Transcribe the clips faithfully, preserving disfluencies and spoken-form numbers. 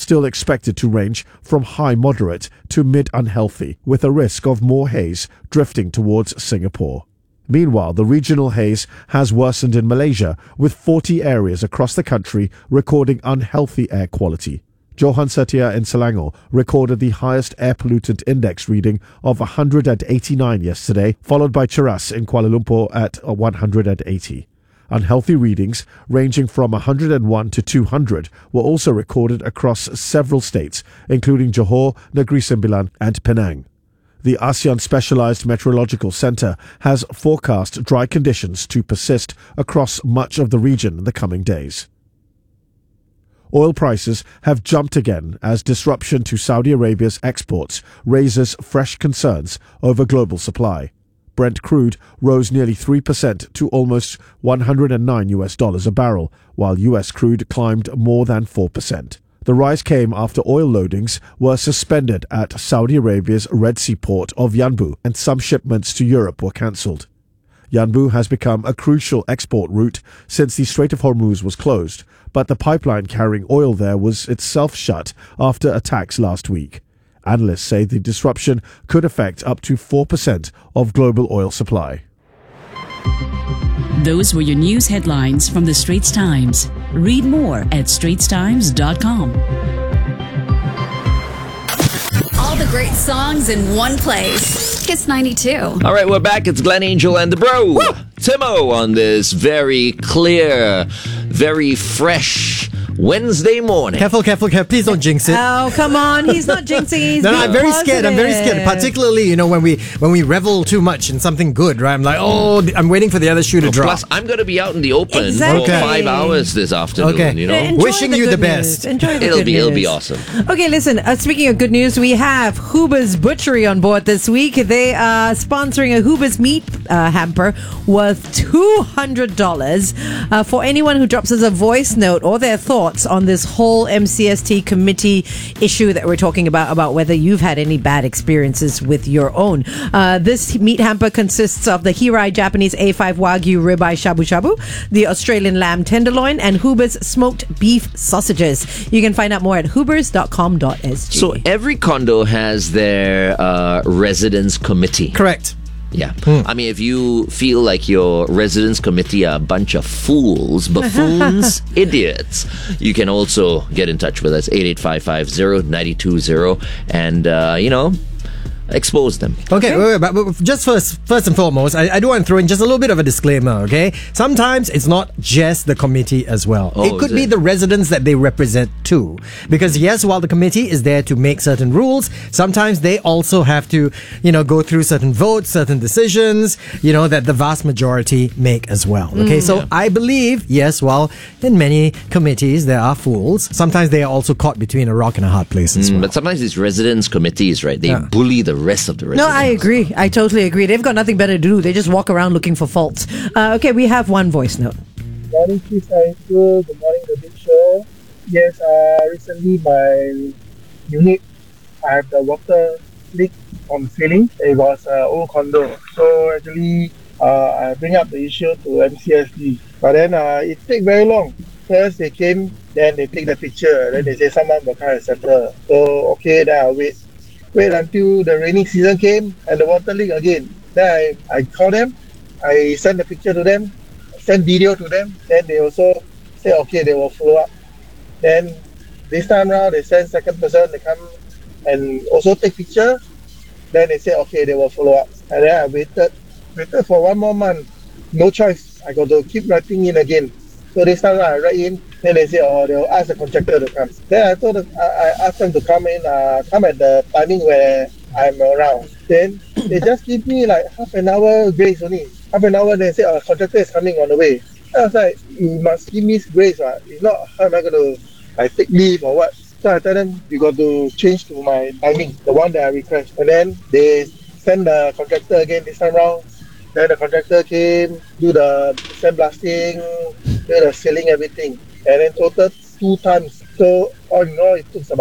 still expected to range from high moderate to mid unhealthy, with a risk of more haze drifting towards Singapore. Meanwhile, the regional haze has worsened in Malaysia, with forty areas across the country recording unhealthy air quality. Johan Setia in Selangor recorded the highest air pollutant index reading of one hundred eighty-nine yesterday, followed by Cheras in Kuala Lumpur at one hundred eighty. Unhealthy readings ranging from one hundred one to two hundred were also recorded across several states, including Johor, Negeri Sembilan and Penang. The ASEAN Specialized Meteorological Center has forecast dry conditions to persist across much of the region in the coming days. Oil prices have jumped again as disruption to Saudi Arabia's exports raises fresh concerns over global supply. Brent crude rose nearly three percent to almost one hundred nine U S dollars a barrel, while U S crude climbed more than four percent. The rise came after oil loadings were suspended at Saudi Arabia's Red Sea port of Yanbu and some shipments to Europe were cancelled. Yanbu has become a crucial export route since the Strait of Hormuz was closed, but the pipeline carrying oil there was itself shut after attacks last week. Analysts say the disruption could affect up to four percent of global oil supply. Those were your news headlines from the Straits Times. Read more at straits times dot com. All the great songs in one place. Kiss ninety-two. All right, we're back. It's Glenn Angel and the Bro. Woo! Timo on this very clear, very fresh Wednesday morning. Careful, careful, careful. Please don't jinx it. Oh, come on. He's not jinxing. He's no, no, being I'm very positive. scared. I'm very scared. Particularly, you know, when we when we revel too much in something good, right? I'm like, oh, I'm waiting for the other shoe to Oh, drop. plus, I'm going to be out in the open Exactly. for Okay. five hours this afternoon, Okay. you know? Enjoy Wishing the you good the best. news. Enjoy the It'll good be news. it'll be awesome. Okay, listen. Uh, speaking of good news, we have Huber's Butchery on board this week. They are sponsoring a Huber's meat uh, hamper worth two hundred dollars uh, for anyone who drops us a voice note or their thoughts on this whole M C S T committee issue that we're talking about, about whether you've had any bad experiences with your own. Uh, this meat hamper consists of the Hirai Japanese A five Wagyu ribeye shabu shabu, the Australian lamb tenderloin, and Huber's smoked beef sausages. You can find out more at hubers dot com dot s g. So every condo has their uh, residence committee. Correct. Yeah. I mean, if you feel like your residence committee are a bunch of fools, buffoons, idiots, you can also get in touch with us, eight eight five five zero nine two zero, and, uh, you know, expose them. Okay, wait, wait, but but just first, first and foremost, I, I do want to throw in just a little bit of a disclaimer, okay? Sometimes it's not just the committee as well. Oh, it could is be it? the residents that they represent too. Because yes, while the committee is there to make certain rules, sometimes they also have to, you know, go through certain votes, certain decisions, you know, that the vast majority make as well. Okay, so I believe, yes, while in many committees there are fools, sometimes they are also caught between a rock and a hard place as Mm, well. But sometimes these residence committees, right, they Yeah. bully the rest of the No, residents. I agree. I totally agree. They've got nothing better to do. They just walk around looking for faults. Uh, okay, we have one voice note. Morning, Chris and Good morning, The Big Show. Yes, uh, recently my unit, I have the water leak on the ceiling. It was an old condo. So actually, uh, I bring up the issue to M C S D. But then uh, it take very long. First they came, then they take the picture. Then they say someone will come and settle. So okay, then I'll wait. Wait until the rainy season came and the water leak again. Then I, I call them. I send the picture to them. Send video to them, then they also say okay, they will follow up. Then this time around they send second person, they come and also take picture. Then they say okay, they will follow up. And then I waited, waited for one more month. No choice, I got to keep writing in again. So this time around I write in, then they say oh, they'll ask the contractor to come. Then I told them, I, I asked them to come in, uh, come at the timing where I'm around. Then they just give me like half an hour grace only. Half an hour, they say, oh, contractor is coming on the way. I was like, you must give me grace, right? If not, how am I going to like, take leave or what? So I tell them, you got to change to my timing, the one that I request. And then they send the contractor again this time round. Then the contractor came, do the sandblasting, do the sealing, everything. And then total two times. So all in all, it took about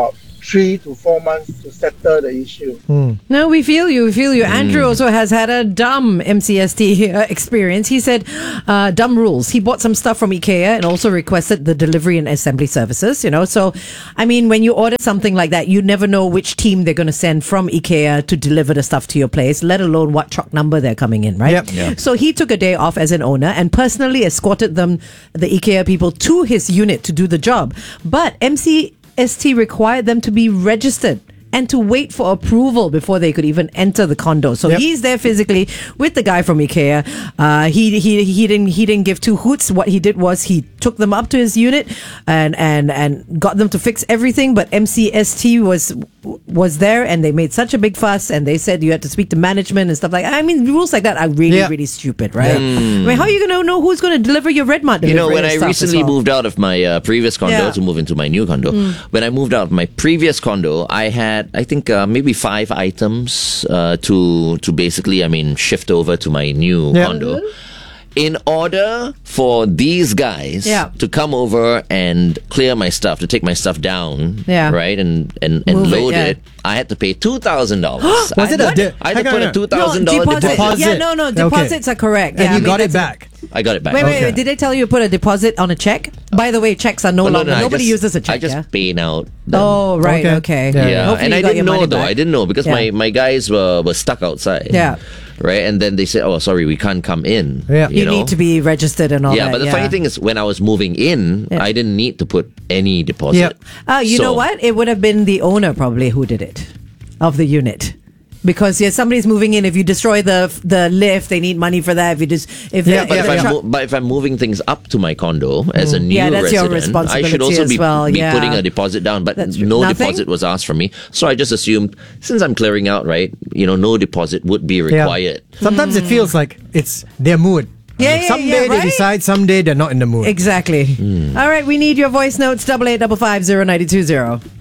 three to four months to settle the issue. No, we feel you. We feel you. Andrew also has had a dumb M C S T uh, experience. He said, uh, dumb rules. He bought some stuff from IKEA and also requested the delivery and assembly services, you know. So, I mean, when you order something like that, you never know which team they're going to send from IKEA to deliver the stuff to your place, let alone what truck number they're coming in, right? Yep. Yeah. So he took a day off as an owner and personally escorted them, the IKEA people, to his unit to do the job. But M C S T required them to be registered and to wait for approval before they could even enter the condo. So Yep. he's there physically with the guy from IKEA. Uh, he he he didn't he didn't give two hoots. What he did was he took them up to his unit and and and got them to fix everything. But M C S T was was there and they made such a big fuss and they said you had to speak to management and stuff like that. I mean, rules like that are really Yeah. really stupid, right? I mean, how are you going to know who's going to deliver your Red Mart You know, delivery when and I stuff as recently well? moved out of my uh, previous condo Yeah. to move into my new condo, when I moved out of my previous condo, I had, I think, uh, maybe five items uh, to to basically, I mean, shift over to my new Yeah. condo. In order for these guys Yeah. to come over and clear my stuff, to take my stuff down, Yeah. right, and and, and Move it, load yeah. it, I had to pay two thousand dollars. Was it a di- I had hang to on, put hang a on. two thousand dollar deposit. deposit. Yeah, no, no, Okay. deposits are correct. And Yeah, I you mean, got it that's- back. I got it back. Wait, wait, Okay. wait. Did they tell you to put a deposit on a check? By the way, checks are no Oh, no, longer. no, I Nobody just- uses a check. I just yeah? pay now. them. Oh, right. Okay. Okay. Yeah. Yeah, Hopefully and you I got didn't your know money though. back. I didn't know because Yeah. my, my guys were, were stuck outside. Yeah. Right, and then they said, "Oh, sorry, we can't come in." Yeah. You, know? need to be registered and all Yeah, that. but the funny thing is, when I was moving in, Yeah. I didn't need to put any deposit. Yep. Uh, you So- know what? It would have been the owner probably who did it of the unit. Because yeah, somebody's moving in. If you destroy the the lift, they need money for that. If you just if Yeah, the, But if if the I'm truck- mo- but if I'm moving things up to my condo as a new Yeah, that's your resident, I responsibility should also as be, well, be yeah. putting a deposit down. But That's no nothing? deposit was asked from me, so I just assumed since I'm clearing out, right? You know, no deposit would be Yeah. required. Sometimes it feels like it's their mood. Yeah, yeah, Someday yeah, they right? decide, someday they're not in the mood. Exactly. All right, we need your voice notes. Double eight double five zero ninety two zero.